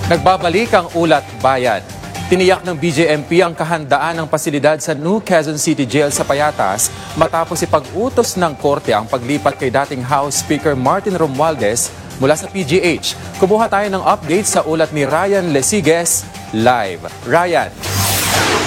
Nagbabalik ang Ulat Bayan. Tiniyak ng BJMP ang kahandaan ng pasilidad sa New Quezon City Jail sa Payatas matapos ipag-utos ng korte ang paglipat kay dating House Speaker Martin Romualdez mula sa PGH. Kumuha tayo ng update sa ulat ni Ryan Lesigues live. Ryan.